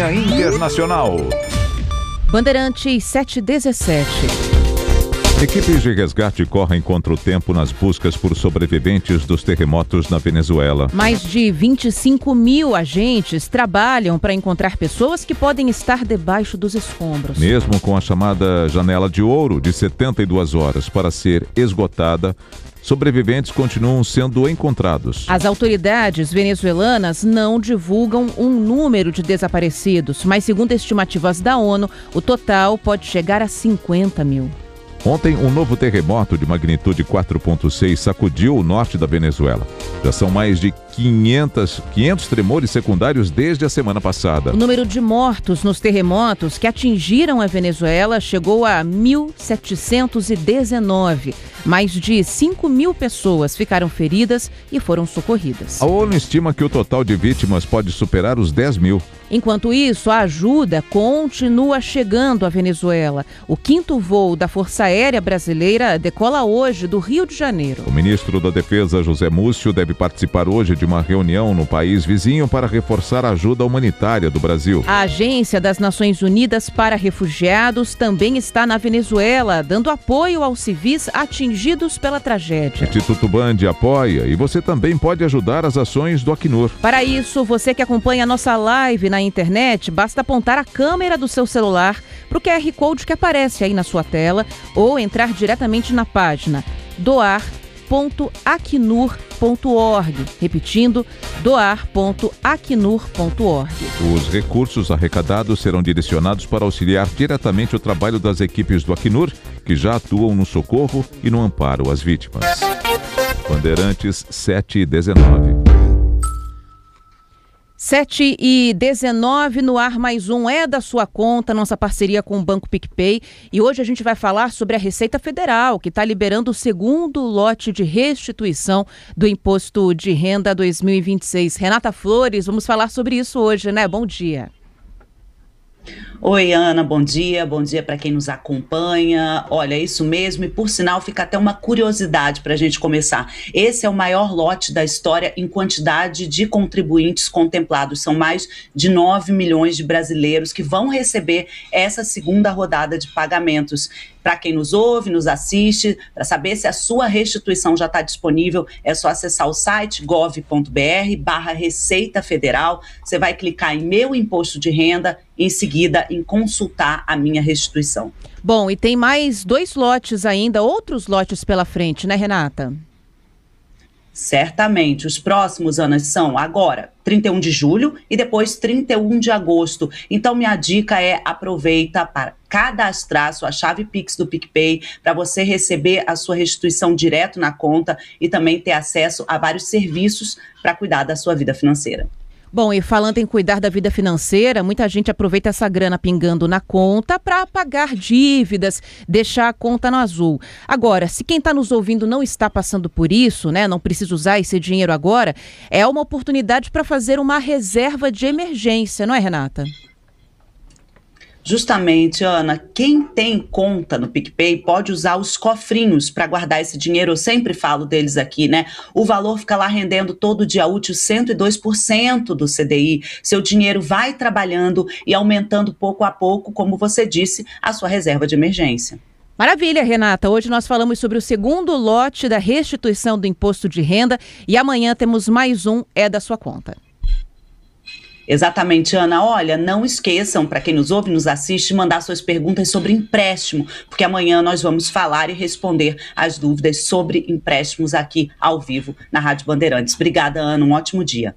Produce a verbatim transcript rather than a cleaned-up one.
Campanha Internacional. Bandeirantes sete e dezessete. Equipes de resgate correm contra o tempo nas buscas por sobreviventes dos terremotos na Venezuela. Mais de vinte e cinco mil agentes trabalham para encontrar pessoas que podem estar debaixo dos escombros. Mesmo com a chamada janela de ouro de setenta e duas horas para ser esgotada, sobreviventes continuam sendo encontrados. As autoridades venezuelanas não divulgam um número de desaparecidos, mas segundo estimativas da ONU, o total pode chegar a cinquenta mil. Ontem, um novo terremoto de magnitude quatro ponto seis sacudiu o norte da Venezuela. Já são mais de quinhentos, quinhentos tremores secundários desde a semana passada. O número de mortos nos terremotos que atingiram a Venezuela chegou a mil setecentos e dezenove. Mais de cinco mil pessoas ficaram feridas e foram socorridas. A ONU estima que o total de vítimas pode superar os dez mil. Enquanto isso, a ajuda continua chegando à Venezuela. O quinto voo da Força Aérea Brasileira decola hoje do Rio de Janeiro. O ministro da Defesa, José Múcio, deve participar hoje de uma reunião no país vizinho para reforçar a ajuda humanitária do Brasil. A Agência das Nações Unidas para Refugiados também está na Venezuela, dando apoio aos civis atingidos pela tragédia. O Instituto Band apoia e você também pode ajudar as ações do Acnur. Para isso, você que acompanha a nossa live na internet, basta apontar a câmera do seu celular para o Q R Code que aparece aí na sua tela ou entrar diretamente na página doar ponto acnur ponto org. Repetindo, doar ponto acnur ponto org. Os recursos arrecadados serão direcionados para auxiliar diretamente o trabalho das equipes do Acnur, que já atuam no socorro e no amparo às vítimas. Bandeirantes sete e dezenove. sete e dezenove, no ar mais um é da sua conta, nossa parceria com o Banco PicPay. E hoje a gente vai falar sobre a Receita Federal, que está liberando o segundo lote de restituição do Imposto de Renda dois mil e vinte e seis. Renata Flores, vamos falar sobre isso hoje, né? Bom dia. Oi, Ana, bom dia, bom dia para quem nos acompanha. Olha, é isso mesmo, e por sinal fica até uma curiosidade para a gente começar. Esse é o maior lote da história em quantidade de contribuintes contemplados. São mais de nove milhões de brasileiros que vão receber essa segunda rodada de pagamentos. Para quem nos ouve, nos assiste, para saber se a sua restituição já está disponível, é só acessar o site gov ponto br barra Receita Federal. Você vai clicar em Meu Imposto de Renda, em seguida em Consultar a Minha Restituição. Bom, e tem mais dois lotes ainda, outros lotes pela frente, né, Renata? Certamente. Os próximos, Ana, são agora, trinta e um de julho e depois trinta e um de agosto. Então, minha dica é aproveita para cadastrar sua chave Pix do PicPay para você receber a sua restituição direto na conta e também ter acesso a vários serviços para cuidar da sua vida financeira. Bom, e falando em cuidar da vida financeira, muita gente aproveita essa grana pingando na conta para pagar dívidas, deixar a conta no azul. Agora, se quem está nos ouvindo não está passando por isso, né, não precisa usar esse dinheiro agora, é uma oportunidade para fazer uma reserva de emergência, não é, Renata? Justamente, Ana, quem tem conta no PicPay pode usar os cofrinhos para guardar esse dinheiro. Eu sempre falo deles aqui, né? O valor fica lá rendendo todo dia útil cento e dois por cento do C D I. Seu dinheiro vai trabalhando e aumentando pouco a pouco, como você disse, a sua reserva de emergência. Maravilha, Renata. Hoje nós falamos sobre o segundo lote da restituição do imposto de renda e amanhã temos mais um É da Sua Conta. Exatamente, Ana. Olha, não esqueçam, para quem nos ouve e nos assiste, mandar suas perguntas sobre empréstimo, porque amanhã nós vamos falar e responder as dúvidas sobre empréstimos aqui ao vivo na Rádio Bandeirantes. Obrigada, Ana. Um ótimo dia.